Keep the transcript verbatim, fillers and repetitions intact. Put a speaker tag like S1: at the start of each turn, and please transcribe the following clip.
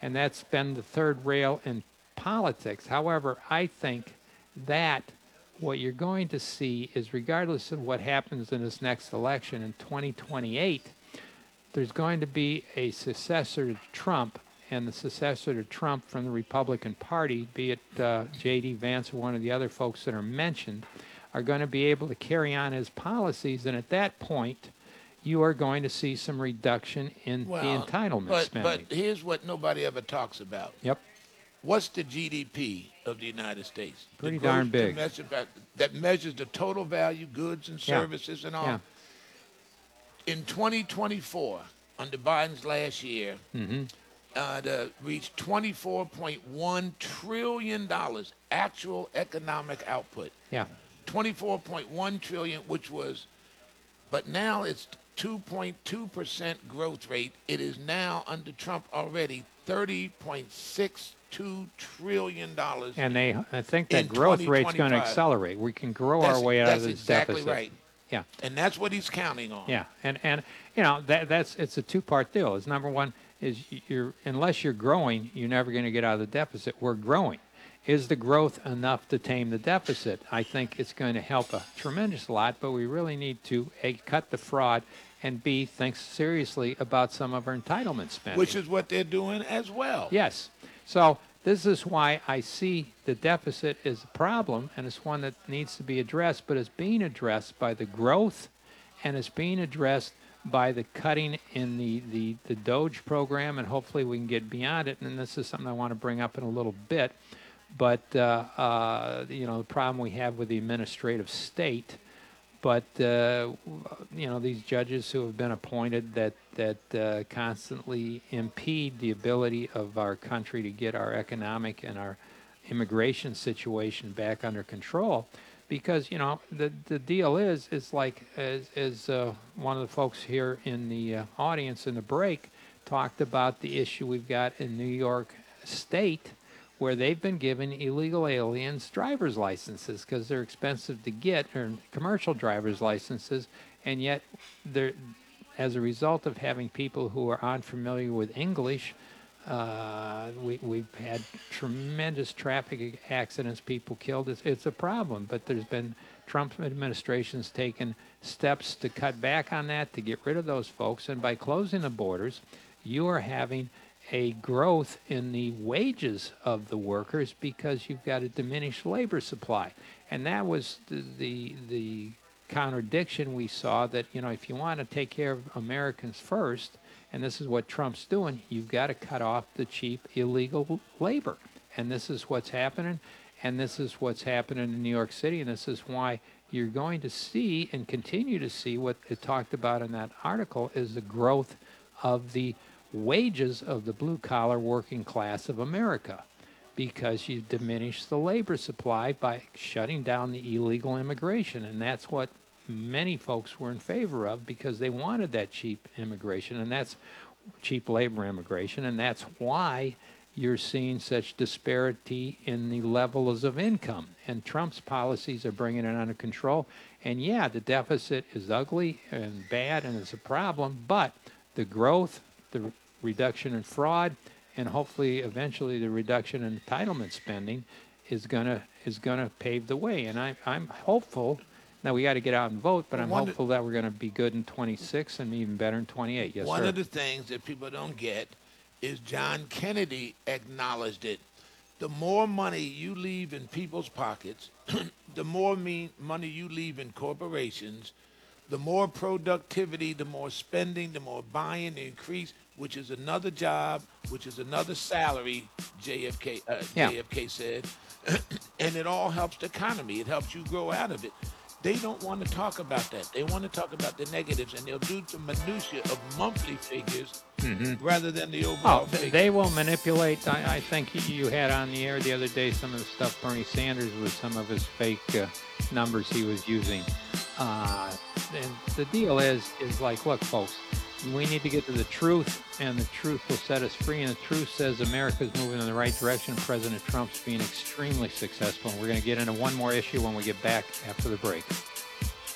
S1: and that's been the third rail in politics. However, I think that what you're going to see is, regardless of what happens in this next election in twenty twenty-eight, there's going to be a successor to Trump, and the successor to Trump from the Republican Party, be it uh, J D. Vance or one of the other folks that are mentioned, are going to be able to carry on his policies, and at that point, you are going to see some reduction in
S2: Well,
S1: the entitlement
S2: but,
S1: spending.
S2: But here's what nobody ever talks about.
S1: Yep.
S2: What's the G D P of the United States?
S1: Pretty
S2: The gross
S1: darn big.
S2: domestic product that measures the total value, goods and
S1: Yeah.
S2: services and all.
S1: Yeah.
S2: In twenty twenty-four, under Biden's last year,
S1: Mm-hmm.
S2: uh, to reach twenty-four point one trillion dollars actual economic output.
S1: Yeah.
S2: twenty-four point one trillion dollars, which was, but now it's two point two percent growth rate. It is now, under Trump already, thirty point six two trillion dollars.
S1: And they, I think that
S2: in
S1: growth rate's going to
S2: twenty twenty-five.
S1: accelerate. We can grow
S2: That's,
S1: our way out
S2: that's
S1: of this
S2: exactly
S1: deficit.
S2: right.
S1: Yeah.
S2: And that's what he's counting on.
S1: Yeah, and and you know that that's it's a two-part deal. Is number one is you're unless you're growing, you're never going to get out of the deficit. We're growing. Is the growth enough to tame the deficit? I think it's going to help a tremendous lot, but we really need to A, cut the fraud, and B, think seriously about some of our entitlement spending.
S2: Which is what they're doing as well.
S1: Yes. So this is why I see the deficit as a problem, and it's one that needs to be addressed, but it's being addressed by the growth, and it's being addressed by the cutting in the, the, the Doge program, and hopefully we can get beyond it. And this is something I want to bring up in a little bit. But, uh, uh, you know, the problem we have with the administrative state. But, uh, you know, these judges who have been appointed that, that uh, constantly impede the ability of our country to get our economic and our immigration situation back under control. Because, you know, the, the deal is, is like, as, as uh, one of the folks here in the uh, audience in the break talked about the issue we've got in New York State, where they've been giving illegal aliens driver's licenses because they're expensive to get, or commercial driver's licenses, and yet they're, as a result of having people who are unfamiliar with English, uh, we, we've had tremendous traffic accidents, people killed. It's, it's a problem, but there's been Trump administration's taken steps to cut back on that, to get rid of those folks, and by closing the borders, you are having a growth in the wages of the workers because you've got a diminished labor supply. And that was the, the, the contradiction we saw, that, you know, if you want to take care of Americans first, and this is what Trump's doing, you've got to cut off the cheap illegal labor. And this is what's happening, and this is what's happening in New York City, and this is why you're going to see and continue to see what it talked about in that article is the growth of the wages of the blue-collar working class of America, because you diminish the labor supply by shutting down the illegal immigration. And that's what many folks were in favor of, because they wanted that cheap immigration, and that's cheap labor immigration, and that's why you're seeing such disparity in the levels of income. And Trump's policies are bringing it under control. And yeah, the deficit is ugly and bad and it's a problem, but the growth, the reduction in fraud, and hopefully eventually the reduction in entitlement spending is gonna is gonna pave the way. And I'm I'm hopeful. Now we got to get out and vote, but I'm
S2: One
S1: hopeful that we're going to be good in twenty-six and even better in twenty-eight. Yes,
S2: One
S1: sir.
S2: of the things that people don't get is John Kennedy acknowledged it. The more money you leave in people's pockets, the more mean money you leave in corporations, the more productivity, the more spending, the more buying, the increase, which is another job, which is another salary, J F K, uh,
S1: Yeah.
S2: J F K said, and it all helps the economy. It helps you grow out of it. They don't want to talk about that. They want to talk about the negatives, and they'll do the minutia of monthly figures rather than the overall
S1: Oh,
S2: figure.
S1: they will manipulate. I, I think you had on the air the other day some of the stuff Bernie Sanders was, some of his fake uh, numbers he was using. Uh, and the deal is, is like, look, folks, we need to get to the truth, and the truth will set us free. And the truth says America's moving in the right direction. President Trump's being extremely successful. And we're going to get into one more issue when we get back after the break.